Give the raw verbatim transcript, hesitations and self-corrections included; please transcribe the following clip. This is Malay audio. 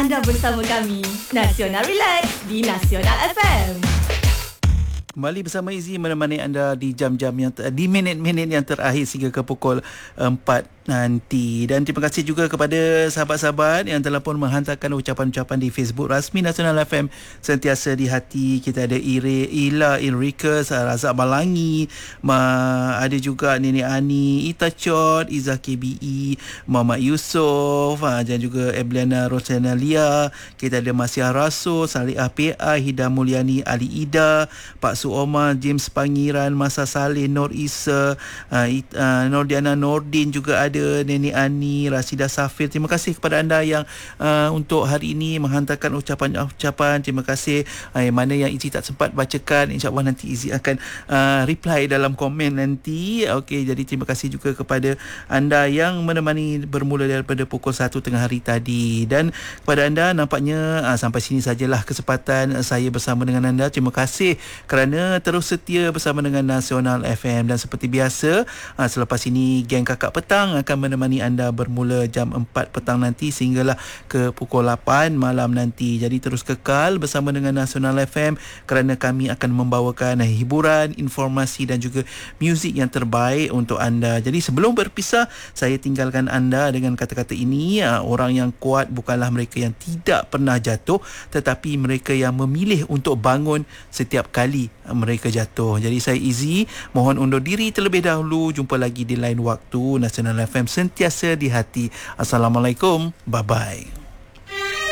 anda bersama kami, Nasional Relax di Nasional F M. Kembali bersama Izzy menemani anda di jam-jam yang ter, di minit-minit yang terakhir sehingga ke pukul empat nanti. Dan terima kasih juga kepada sahabat-sahabat yang telah pun menghantarkan ucapan-ucapan di Facebook rasmi Nasional F M. Sentiasa di hati. Kita ada Ire, Ila, Enriquez, Razak Balangi, ma, ada juga Nenek Ani, Ita Chot, Izzah K B E, Muhammad Yusof, ha, dan juga Ebliana Rosenalia. Kita ada Masya Rasul, Salihah P I, Hida Mulyani, Ali Ida, Pak Su Omar, James Pangiran, Masa Saleh, Nur Isa, uh, uh, Nordiana Nordin juga ada, Nenek Ani, Rasida Safir. Terima kasih kepada anda yang uh, untuk hari ini menghantarkan ucapan-ucapan. Terima kasih. Uh, mana yang Izzy tak sempat bacakan, insya-Allah nanti Izzy akan uh, reply dalam komen nanti. Okey, jadi terima kasih juga kepada anda yang menemani bermula daripada pukul satu tengah hari tadi. Dan kepada anda nampaknya uh, sampai sini sajalah kesempatan uh, saya bersama dengan anda. Terima kasih kerana terus setia bersama dengan Nasional F M. Dan seperti biasa, uh, selepas ini geng Kakak Petang akan menemani anda bermula jam empat petang nanti sehinggalah ke pukul lapan malam nanti. Jadi terus kekal bersama dengan Nasional F M kerana kami akan membawakan hiburan, informasi dan juga muzik yang terbaik untuk anda. Jadi sebelum berpisah, saya tinggalkan anda dengan kata-kata ini. uh, Orang yang kuat bukanlah mereka yang tidak pernah jatuh, tetapi mereka yang memilih untuk bangun setiap kali mereka jatuh. Jadi saya Izzy mohon undur diri terlebih dahulu. Jumpa lagi di lain waktu. Nasional F M sentiasa di hati. Assalamualaikum. Bye bye.